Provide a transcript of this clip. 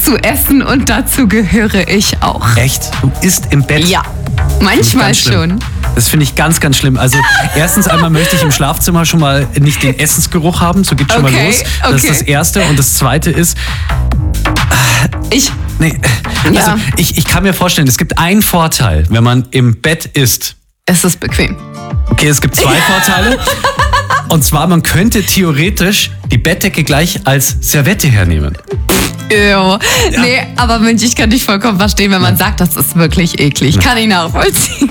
zu essen und dazu gehöre ich auch. Echt? Du isst im Bett? Ja, manchmal Ganz schlimm. schon. Das finde ich ganz, ganz schlimm. Also erstens einmal möchte ich im Schlafzimmer schon mal nicht den Essensgeruch haben. So geht schon mal los. Das ist das Erste. Und das Zweite ist... Ich kann mir vorstellen, es gibt einen Vorteil, wenn man im Bett isst. Es ist bequem. Okay, es gibt zwei Vorteile. Und zwar, man könnte theoretisch die Bettdecke gleich als Servette hernehmen. Ja. Nee, aber Mensch, ich kann dich vollkommen verstehen, wenn man sagt, das ist wirklich eklig. Kann ich nachvollziehen.